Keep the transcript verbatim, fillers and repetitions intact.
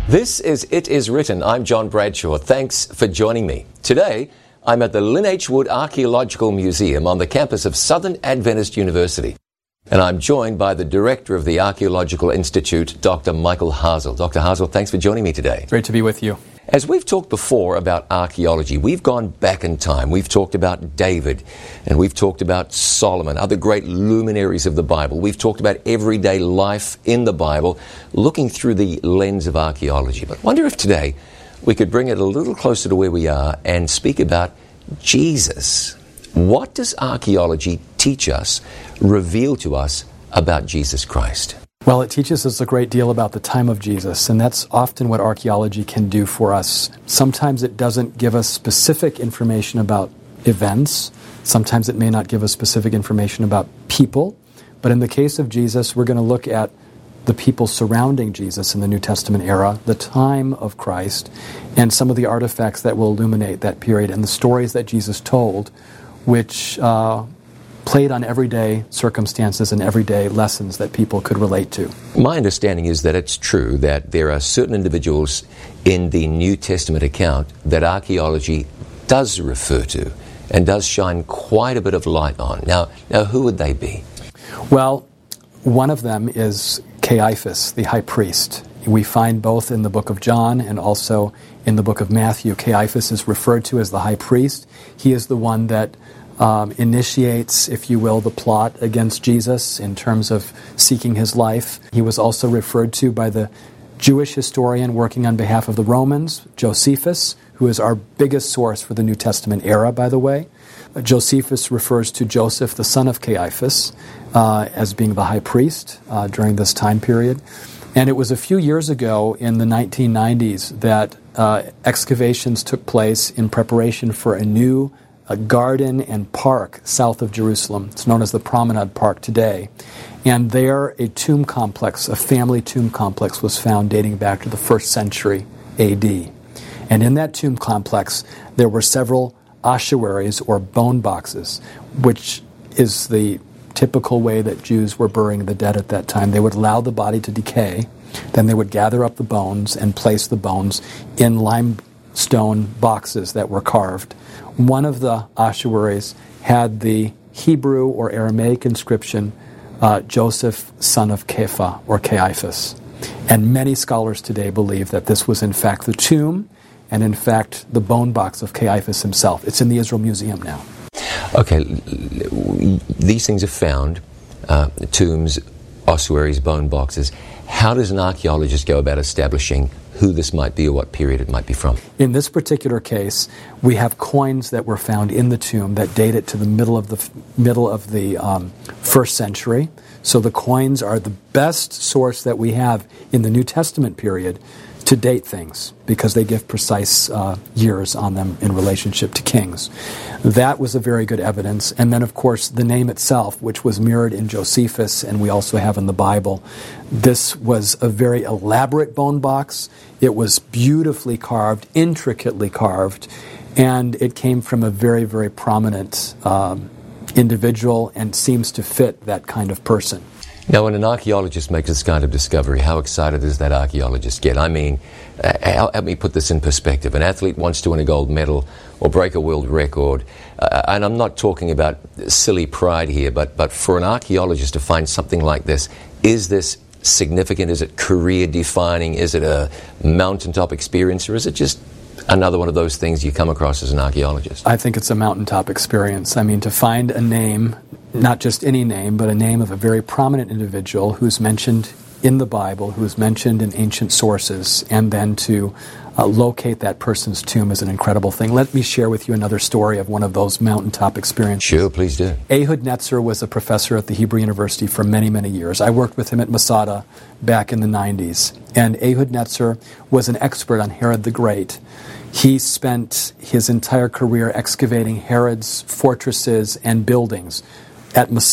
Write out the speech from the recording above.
This is It Is Written. I'm John Bradshaw. Thanks for joining me. Today, I'm at the Lynn H. Wood Archaeological Museum on the campus of Southern Adventist University. And I'm joined by the director of the Archaeological Institute, Doctor Michael Hasel. Doctor Hasel, thanks for joining me today. Great to be with you. As we've talked before about archaeology, we've gone back in time. We've talked about David, and we've talked about Solomon, other great luminaries of the Bible. We've talked about everyday life in the Bible, looking through the lens of archaeology. But I wonder if today we could bring it a little closer to where we are and speak about Jesus. What does archaeology teach us, reveal to us about Jesus Christ? Well, it teaches us a great deal about the time of Jesus, and that's often what archaeology can do for us. Sometimes it doesn't give us specific information about events. Sometimes it may not give us specific information about people. But in the case of Jesus, we're going to look at the people surrounding Jesus in the New Testament era, the time of Christ, and some of the artifacts that will illuminate that period, and the stories that Jesus told, which uh, played on everyday circumstances and everyday lessons that people could relate to. My understanding is that it's true that there are certain individuals in the New Testament account that archaeology does refer to and does shine quite a bit of light on. Now, now who would they be? Well, one of them is Caiaphas, the high priest. We find both in the book of John and also in the book of Matthew, Caiaphas is referred to as the high priest. He is the one that Um, initiates, if you will, the plot against Jesus in terms of seeking his life. He was also referred to by the Jewish historian working on behalf of the Romans, Josephus, who is our biggest source for the New Testament era, by the way. Uh, Josephus refers to Joseph, the son of Caiaphas, uh, as being the high priest uh, during this time period. And it was a few years ago in the nineteen nineties that uh, excavations took place in preparation for a new a garden and park south of Jerusalem. It's known as the Promenade Park today. And there a tomb complex, a family tomb complex, was found dating back to the first century A D. And in that tomb complex, there were several ossuaries or bone boxes, which is the typical way that Jews were burying the dead at that time. They would allow the body to decay, then they would gather up the bones and place the bones in limestone boxes that were carved. One of the ossuaries had the Hebrew or Aramaic inscription, uh, Joseph, son of Kepha, or Caiaphas. And many scholars today believe that this was in fact the tomb and in fact the bone box of Caiaphas himself. It's in the Israel Museum now. Okay, these things are found, uh, tombs, ossuaries, bone boxes. How does an archaeologist go about establishing who this might be or what period it might be from? In this particular case, we have coins that were found in the tomb that date it to the middle of the middle of the um, first century. So the coins are the best source that we have in the New Testament period to date things because they give precise uh, years on them in relationship to kings. That was a very good evidence. And then, of course, the name itself, which was mirrored in Josephus and we also have in the Bible. This was a very elaborate bone box. It was beautifully carved, intricately carved, and it came from a very, very prominent um, individual and seems to fit that kind of person. Now, when an archaeologist makes this kind of discovery, how excited does that archaeologist get? I mean, uh, help me put this in perspective. An athlete wants to win a gold medal or break a world record, uh, and I'm not talking about silly pride here, but, but for an archaeologist to find something like this, is this significant? Is it career-defining? Is it a mountaintop experience, or is it just another one of those things you come across as an archaeologist? I think it's a mountaintop experience. I mean, to find a name, not just any name, but a name of a very prominent individual who's mentioned in the Bible, who's mentioned in ancient sources, and then to uh, locate that person's tomb is an incredible thing. Let me share with you another story of one of those mountaintop experiences. Sure, please do. Ehud Netzer was a professor at the Hebrew University for many, many years. I worked with him at Masada back in the nineties. And Ehud Netzer was an expert on Herod the Great. He spent his entire career excavating Herod's fortresses and buildings at Masada.